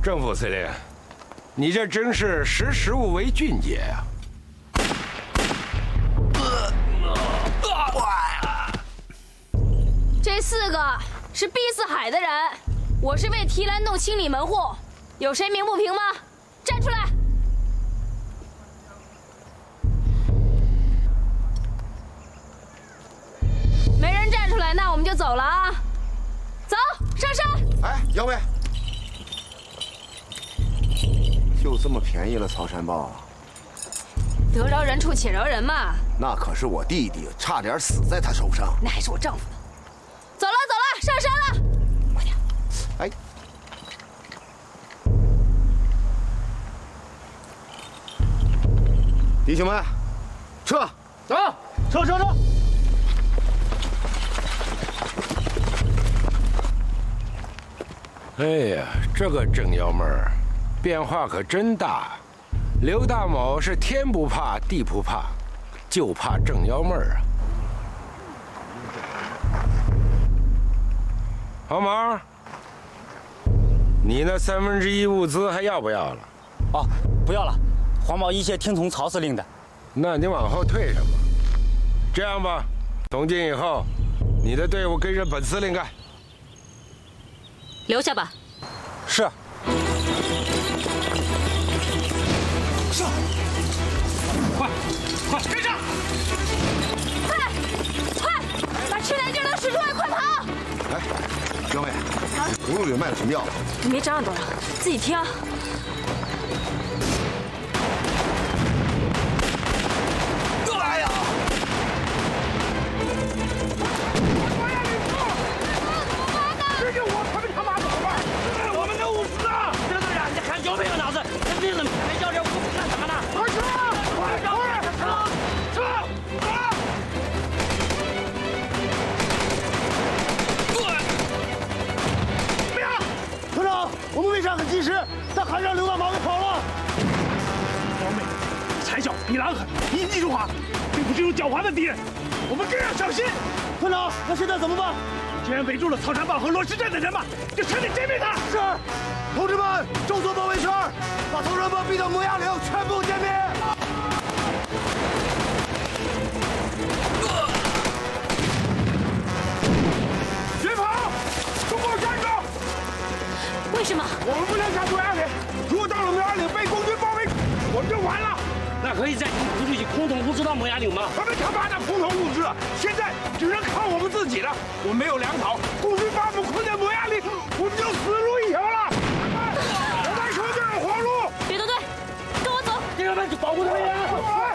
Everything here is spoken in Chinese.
郑副司令，你这真是识时务为俊杰啊！ 这4个是逼死海的人，我是为提篮洞清理门户，有谁鸣不平吗？站出来！没人站出来，那我们就走了啊！走，上山！ 哎，姚伟，就这么便宜了曹山豹？ 得饶人处且饶人嘛。 那可是我弟弟，差点死在他手上。 那还是我丈夫呢。走了走了，上山了，快点！ 哎，弟兄们，撤！ 走，撤！ 哎呀，这个郑幺妹儿，变化可真大。刘大某是天不怕地不怕，就怕郑幺妹儿啊。黄毛，你那1/3物资还要不要了？ 哦，不要了，黄毛一切听从曹司令的。 那你往后退什么？这样吧，从今以后，你的队伍跟着本司令干。 留下吧。 是。 上！快跟上！ 快！把驱赶劲都使出来，快跑！ 哎，姚伟，葫芦里卖的什么药？ 你没长耳朵了，自己挑。 哎呀！这就我他妈走吧！我们的物资啊！这队长，你还有没有脑子？这命了，还要点物资干什么呢？快撤！快撤！ 团长，我们为啥很及时，但还让刘大毛给跑了？ 王妹，才小比狼狠，你记住啊，对付这种狡猾的敌人，我们更要小心。 团长，那现在怎么办？ 既然围住了曹山豹和罗石镇的人马，就全力歼灭他。 是，同志们，众做包围圈，把曹山豹逼到摩崖岭，全部歼灭。 别跑，跟我站住！ 为什么？ 我们不能下摩崖岭，如果到了摩崖岭被共军包围，我们就完了。 那可以再突出去空投物资到摩崖岭吗？ 我们他妈的空投物资，现在只能靠我们自己了。我们没有粮草，共军把我们困在摩崖岭，我们就死路一条了。我们手就有活路。 别得罪，跟我走。 弟兄们，保护他们！